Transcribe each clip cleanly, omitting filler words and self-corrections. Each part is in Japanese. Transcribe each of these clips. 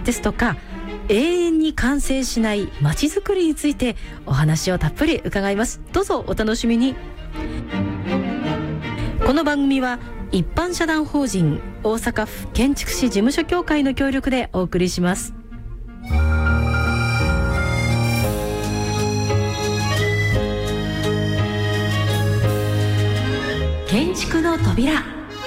ですとか永遠に完成しない街づくりについてお話をたっぷり伺います。どうぞお楽しみに。この番組は一般社団法人大阪府建築士事務所協会の協力でお送りします。建築の扉。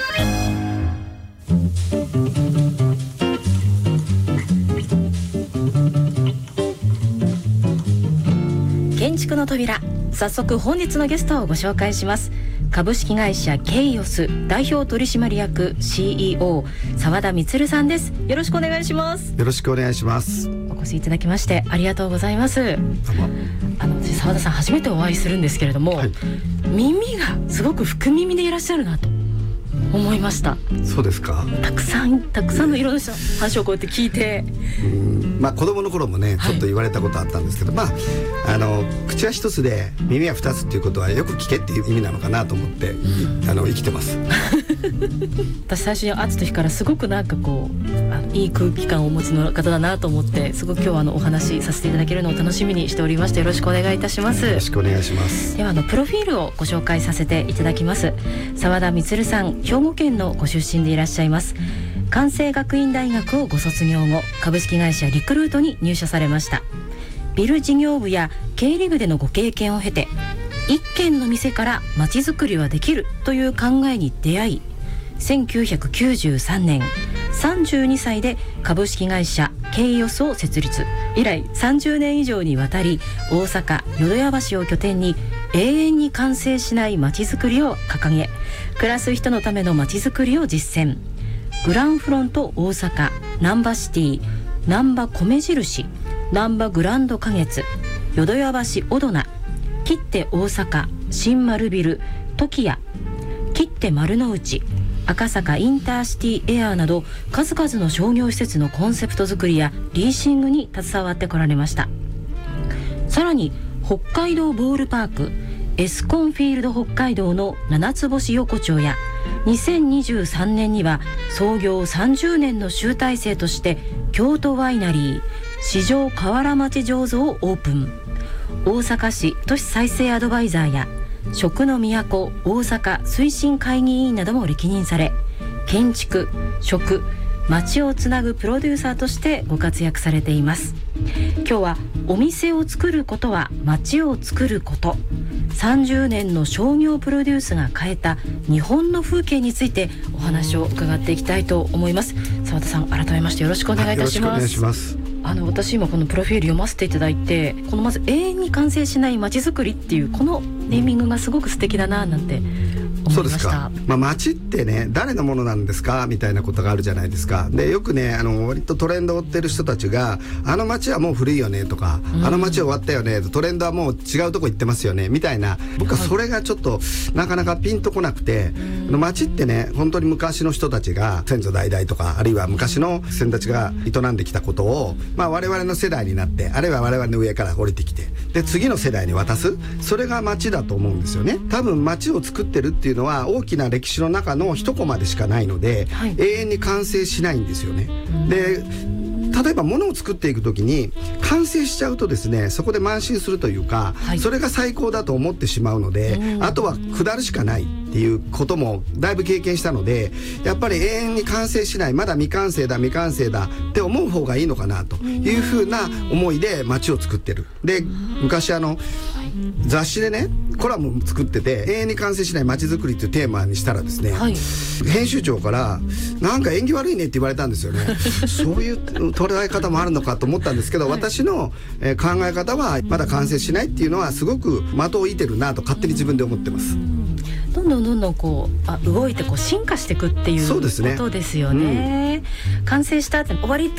建築の扉、早速本日のゲストをご紹介します。株式会社ケイオス代表取締役 CEO 澤田充さんです。よろしくお願いします。 よろしくお願いします。 お越しいただきましてありがとうございます。私澤田さん初めてお会いするんですけれども、はい、耳がすごく福耳でいらっしゃるなと思いました。 そうですか。 たくさんのいろんな話をこうやって聞いて、 子供の頃もねちょっと言われたことあったんですけど、口は一つで耳は二つっていうことはよく聞けっていう意味なのかなと思って、生きてます私最初に会った時からすごくなんかこういい空気感をお持ちの方だなと思って、すごく今日お話しさせていただけるのを楽しみにしておりまして、よろしくお願いいたします。 よろしくお願いします。 ではプロフィールをご紹介させていただきます。澤田充さん、兵庫県のご出身でいらっしゃいます。関西学院大学をご卒業後、株式会社リクルートに入社されました。ビル事業部や経理部でのご経験を経て、一軒の店から街づくりはできるという考えに出会い、1993年32歳で株式会社ケイオスを設立。以来30年以上にわたり大阪淀屋橋を拠点に永遠に完成しない街づくりを掲げ、暮らす人のための街づくりを実践。グランフロント大阪、難波シティ、難波米印、難波グランド花月、淀屋橋オドナ、切手大阪、新丸ビル、時矢、切手丸の内、赤坂インターシティエアーなど数々の商業施設のコンセプト作りやリーシングに携わってこられました。さらに北海道ボールパーク、エスコンフィールド北海道の七つ星横丁や、2023年には創業30年の集大成として京都ワイナリー四条河原町醸造をオープン。大阪市都市再生アドバイザーや食の都大阪推進会議委員なども歴任され、建築、食、街をつなぐプロデューサーとしてご活躍されています。今日はお店を作ることは街を作ること、30年の商業プロデュースが変えた日本の風景についてお話を伺っていきたいと思います。澤田さん、改めましてよろしくお願いいたします。 よろしくお願いします。 私今このプロフィール読ませていただいて、このまず永遠に完成しない街づくりっていうこのネーミングがすごく素敵だななんて思いました。 そうですか。街ってね、誰のものなんですかみたいなことがあるじゃないですか。でよくね割とトレンドを追ってる人たちが、あの街はもう古いよねとか、あの街は終わったよね、トレンドはもう違うとこ行ってますよねみたいな、僕はそれがちょっとなかなかピンとこなくて、街ってね本当に昔の人たちが先祖代々とか、あるいは昔の先たちが営んできたことを、我々の世代になって、あるいは我々の上から降りてきて、で次の世代に渡す、それが街だと思うんですよね。多分街を作ってるっていうのは大きな歴史の中の一コマでしかないので、永遠に完成しないんですよね。で例えば物を作っていくときに完成しちゃうとですね、そこで慢心するというか、それが最高だと思ってしまうので、あとは下るしかないっていうこともだいぶ経験したので、やっぱり永遠に完成しない、まだ未完成だって思う方がいいのかなというふうな思いで街を作ってる。で昔雑誌でねコラム作ってて、永遠に完成しない街づくりっていうテーマにしたらですね、編集長からなんか縁起悪いねって言われたんですよねそういう捉え方もあるのかと思ったんですけど、私の考え方はまだ完成しないっていうのはすごく的を射てるなと勝手に自分で思ってます。 どんどんこう動いて進化していくっていうことですよね。完成したって終わりって